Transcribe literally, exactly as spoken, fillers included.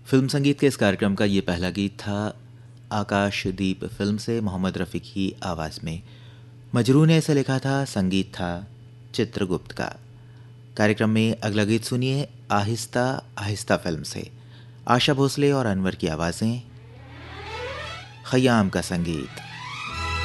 Film संगीत के इस कार्यक्रम का ये पहला गीत था आकाशदीप फिल्म से मोहम्मद रफ़ी की आवाज़ में। मजरू ने इसे लिखा था, संगीत था चित्रगुप्त का। कार्यक्रम में अगला गीत सुनिए आहिस्ता आहिस्ता फिल्म से। आशा भोसले और अनवर की आवाज़ें, खयाम का संगीत।